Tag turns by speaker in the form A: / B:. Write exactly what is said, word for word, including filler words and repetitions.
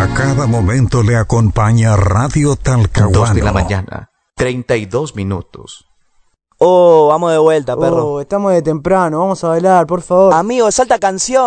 A: A cada momento le acompaña Radio Talcahuano.
B: Dos de la mañana, treinta y dos minutos.
C: Oh, vamos de vuelta, perro.
D: Oh, estamos de temprano, vamos a bailar, por favor.
C: Amigo, salta canción.